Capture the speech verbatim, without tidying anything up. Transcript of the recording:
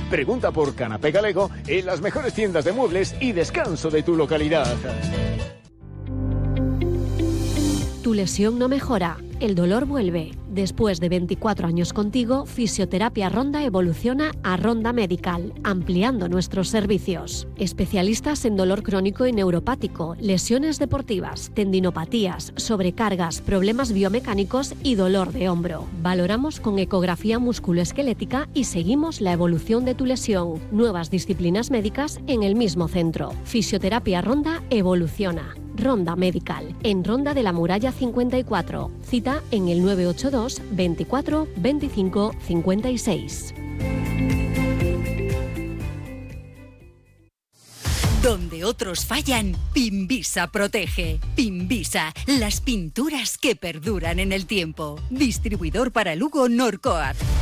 Pregunta por Canapé Galego en las mejores tiendas de muebles y descanso de tu localidad. Tu lesión no mejora, el dolor vuelve. Después de veinticuatro años contigo, Fisioterapia Ronda evoluciona a Ronda Medical, ampliando nuestros servicios. Especialistas en dolor crónico y neuropático, lesiones deportivas, tendinopatías, sobrecargas, problemas biomecánicos y dolor de hombro. Valoramos con ecografía musculoesquelética y seguimos la evolución de tu lesión. Nuevas disciplinas médicas en el mismo centro. Fisioterapia Ronda evoluciona. Ronda Medical, en Ronda de la Muralla cincuenta y cuatro. Cita en el nueve ocho dos, veinticuatro, veinticinco, cincuenta y seis. Donde otros fallan, Pinvisa protege. Pinvisa, las pinturas que perduran en el tiempo. Distribuidor para Lugo Norcoat.